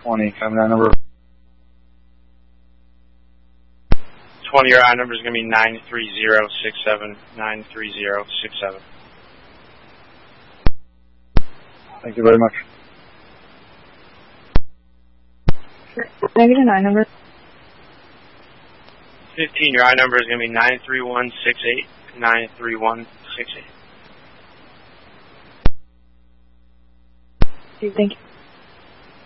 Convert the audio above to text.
20, coming out number. 20, your I number is going to be 93067, 93067. Thank you very much. Negative 9 number. 15, your I number is going to be 93168, 93168. Thank you.